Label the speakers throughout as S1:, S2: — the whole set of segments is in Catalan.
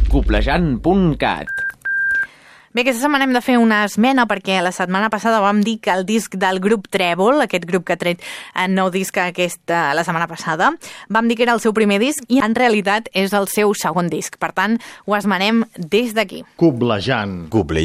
S1: Coplejant.cat.
S2: Bé, aquesta setmana hem de fer una esmena perquè la setmana passada vam dir que el disc del grup Trèvol, aquest grup que ha tret nou disc la setmana passada, vam dir que era el seu primer disc i en realitat és el seu segon disc. Per tant, ho esmenem des d'aquí.
S3: Coplejant.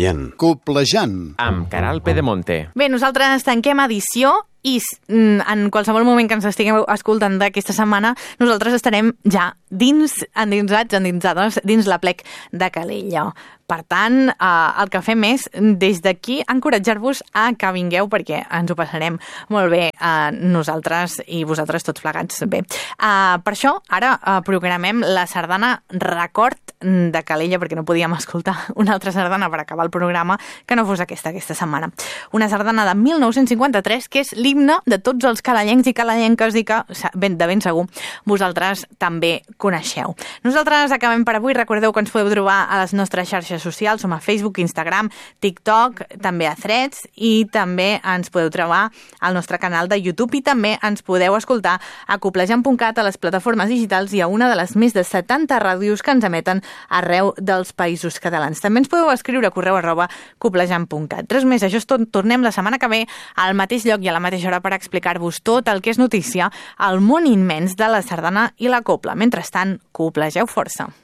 S1: Amb Caral Pedemonte.
S2: Bé, nosaltres tanquem edició i en qualsevol moment que ens estigueu escoltant d'aquesta setmana, nosaltres estarem ja endinsades dins la plec de Calella. Per tant, el que fem és, des d'aquí, encoratjar-vos a que vingueu perquè ens ho passarem molt bé nosaltres i vosaltres tots plegats bé. Per això, ara programem la sardana Record de Calella, perquè no podíem escoltar una altra sardana per acabar el programa que no fos aquesta setmana. Una sardana de 1953, que és l'himne de tots els calellencs i calellenques i que, de ben segur, vosaltres també coneixeu. Nosaltres acabem per avui. Recordeu que ens podeu trobar a les nostres xarxes socials, som a Facebook, Instagram, TikTok, també a Threads, i també ens podeu trobar al nostre canal de YouTube i també ens podeu escoltar a coplejant.cat, a les plataformes digitals i a una de les més de 70 ràdios que ens emeten arreu dels països catalans. També ens podeu escriure a correu@coplejant.cat. Res més, això és tot. Tornem la setmana que ve al mateix lloc i a la mateixa hora per explicar-vos tot el que és notícia al món immens de la sardana i la copla. Mentrestant, coplegeu força.